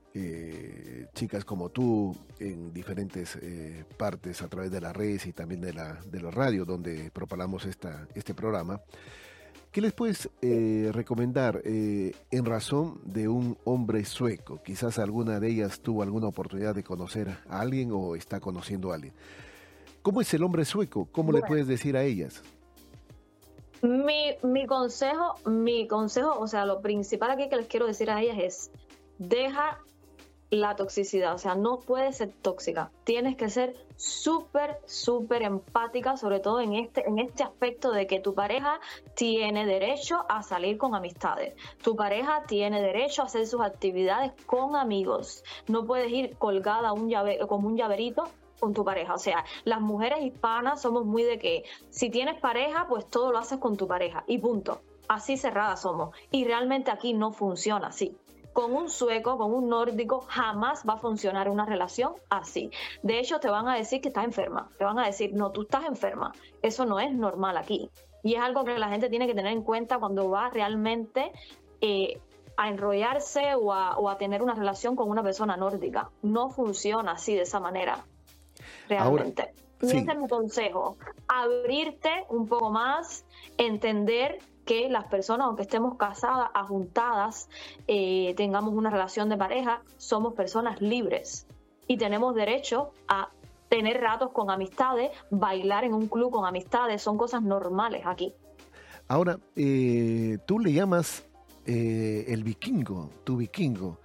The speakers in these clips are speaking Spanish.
chicas como tú en diferentes partes a través de las redes y también de la radio donde propagamos este programa. ¿Qué les puedes recomendar en razón de un hombre sueco? Quizás alguna de ellas tuvo alguna oportunidad de conocer a alguien o está conociendo a alguien. ¿Cómo es el hombre sueco? ¿Cómo le Bueno, puedes decir a ellas? mi consejo, o sea, lo principal aquí que les quiero decir a ellas es, deja la toxicidad, o sea, no puedes ser tóxica, tienes que ser súper, súper empática, sobre todo en este aspecto de que tu pareja tiene derecho a salir con amistades, tu pareja tiene derecho a hacer sus actividades con amigos, no puedes ir colgada como un llaverito con tu pareja, o sea, las mujeres hispanas somos muy de que si tienes pareja, pues todo lo haces con tu pareja y punto, así cerradas somos, y realmente aquí no funciona así. Con un sueco, con un nórdico, jamás va a funcionar una relación así. De hecho, te van a decir que estás enferma. Te van a decir, no, tú estás enferma. Eso no es normal aquí. Y es algo que la gente tiene que tener en cuenta cuando va realmente a enrollarse o a tener una relación con una persona nórdica. No funciona así, de esa manera, Ahora, realmente. Y ese sí, es mi consejo. Abrirte un poco más, entender que las personas, aunque estemos casadas, ajuntadas, tengamos una relación de pareja, somos personas libres y tenemos derecho a tener ratos con amistades, bailar en un club con amistades, son cosas normales aquí. ahora tú le llamas el vikingo, tu vikingo.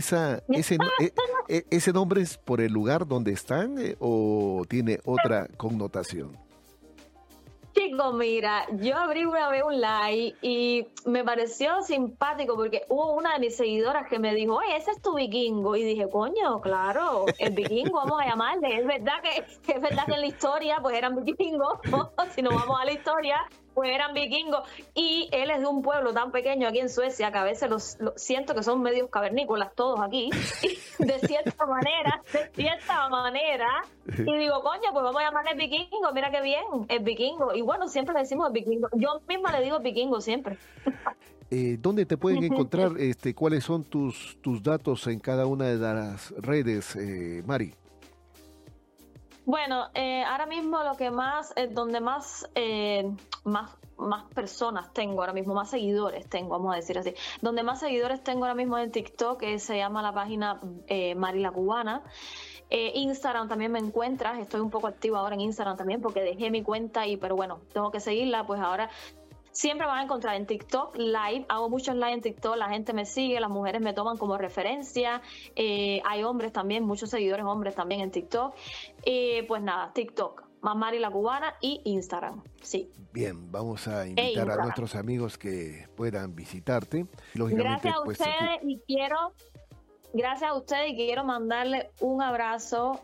¿Ese nombre es por el lugar donde están o tiene otra connotación? Chico, mira, yo abrí una vez un live y me pareció simpático porque hubo una de mis seguidoras que me dijo, oye, ese es tu vikingo. Y dije, coño, claro, el vikingo, vamos a llamarle. Es verdad que en la historia pues eran vikingos, si nos vamos a la historia, pues eran vikingos. Y él es de un pueblo tan pequeño aquí en Suecia que a veces siento que son medios cavernícolas todos aquí, de cierta manera. Y digo, coño, pues vamos a llamarle el vikingo, mira qué bien, el vikingo. Y bueno, siempre le decimos el vikingo. Yo misma le digo vikingo siempre. ¿Dónde te pueden encontrar? ¿Cuáles son tus datos en cada una de las redes, Mari? Bueno, ahora mismo lo que más, donde más personas tengo ahora mismo, más seguidores tengo, vamos a decir así. Donde más seguidores tengo ahora mismo en TikTok, se llama la página Mari la Cubana. Instagram también me encuentras, estoy un poco activa ahora en Instagram también porque dejé mi cuenta pero bueno, tengo que seguirla, pues ahora siempre van a encontrar en TikTok live, hago muchos live en TikTok, la gente me sigue, las mujeres me toman como referencia, hay hombres también, muchos seguidores hombres también en TikTok, pues nada, TikTok, Mari la Cubana y Instagram, sí. Bien, vamos a invitar a nuestros amigos que puedan visitarte. Lógicamente, Gracias a pues aquí. ustedes Gracias a ustedes y quiero mandarle un abrazo,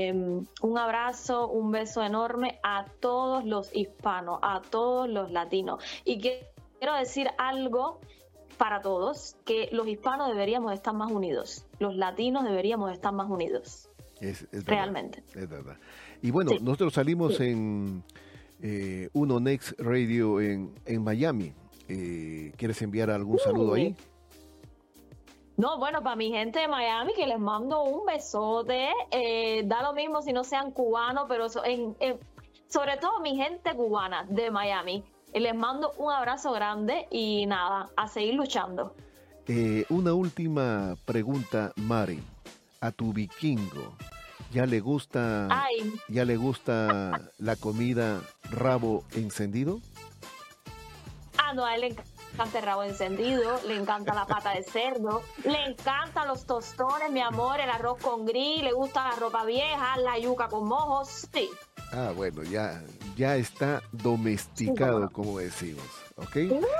un beso enorme a todos los hispanos, a todos los latinos. Y quiero decir algo para todos, que los hispanos deberíamos estar más unidos, los latinos deberíamos estar más unidos. Es verdad, realmente. es verdad. Y bueno, Sí, nosotros salimos sí. en Uno Next Radio en Miami. ¿Quieres enviar algún saludo ahí? No, bueno, para mi gente de Miami, que les mando un besote. Da lo mismo si no sean cubanos, pero sobre todo mi gente cubana de Miami. Les mando un abrazo grande y nada, a seguir luchando. Una última pregunta, Mari. A tu vikingo, ¿ya le gusta, Ay, ya le gusta la comida rabo encendido? no, a él le encanta el rabo encendido, le encanta la pata de cerdo, le encantan los tostones, mi amor, el arroz con gris, le gusta la ropa vieja, la yuca con mojos, sí. Ah, bueno, ya está domesticado, como decimos, ¿ok?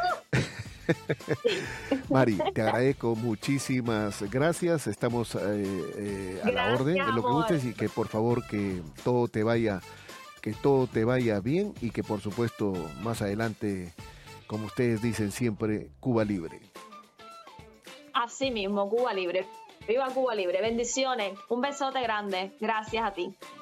Mari, te agradezco, muchísimas gracias. Estamos a la orden Gracias, de lo que amor. gustes y que por favor que todo te vaya bien y que por supuesto más adelante, como ustedes dicen siempre, Cuba libre. Así mismo, Cuba Libre. Viva Cuba Libre. Bendiciones. Un besote grande. Gracias a ti.